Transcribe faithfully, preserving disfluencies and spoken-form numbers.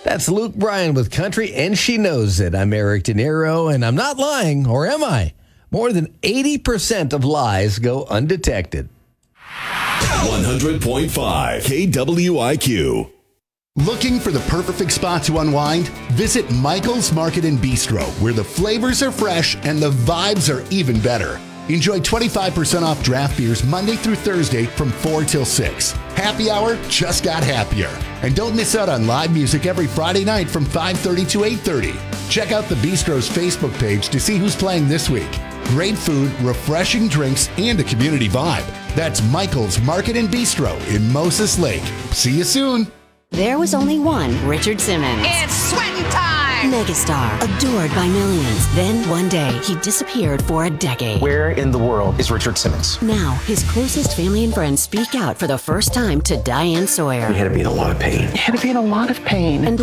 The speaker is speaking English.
That's Luke Bryan with Country, and she knows it. I'm Eric De Niro, and I'm not lying, or am I? More than eighty percent of lies go undetected. one hundred point five K W I Q. Looking for the perfect spot to unwind? Visit Michael's Market and Bistro, where the flavors are fresh and the vibes are even better. Enjoy twenty-five percent off draft beers Monday through Thursday from four till six. Happy hour just got happier. And don't miss out on live music every Friday night from five thirty to eight thirty. Check out the Bistro's Facebook page to see who's playing this week. Great food, refreshing drinks, and a community vibe. That's Michael's Market and Bistro in Moses Lake. See you soon. There was only one Richard Simmons. It's sweating time! Megastar, adored by millions. Then one day, he disappeared for a decade. Where in the world is Richard Simmons? Now, his closest family and friends speak out for the first time to Diane Sawyer. He had to be in a lot of pain. He had to be in a lot of pain. And